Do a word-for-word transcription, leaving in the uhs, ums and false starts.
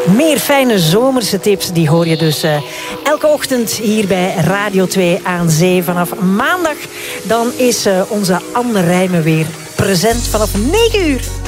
Meer fijne zomerse tips, die hoor je dus uh, elke ochtend hier bij Radio twee aan Zee. Vanaf maandag dan is uh, onze Anne Rijmen weer present vanaf negen uur.